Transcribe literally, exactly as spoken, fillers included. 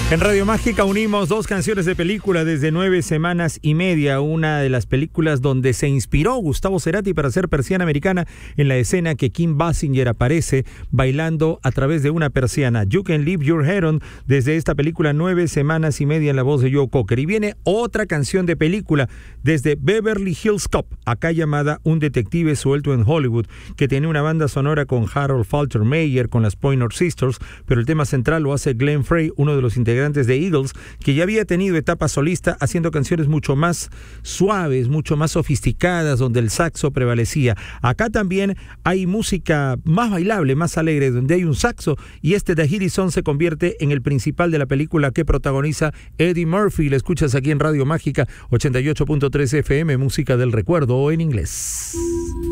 En Radio Mágica unimos dos canciones de película desde nueve semanas y media, una de las películas donde se inspiró Gustavo Cerati para hacer Persiana Americana en la escena que Kim Basinger aparece bailando a través de una persiana. You Can Leave Your Head On, desde esta película Nueve semanas y media en la voz de Joe Cocker. Y viene otra canción de película desde Beverly Hills Cop, acá llamada Un detective suelto en Hollywood, que tiene una banda sonora con Harold Faltermeyer, con las Pointer Sisters, pero el tema central lo hace Glenn Frey, uno de los integrantes de Eagles, que ya había tenido etapa solista haciendo canciones mucho más suaves, mucho más sofisticadas, donde el saxo prevalecía. Acá también hay música más bailable, más alegre, donde hay un saxo, y este The Heady Song se convierte en el principal de la película que protagoniza Eddie Murphy. La escuchas aquí en Radio Mágica ochenta y ocho punto tres F M, música del recuerdo, o en inglés.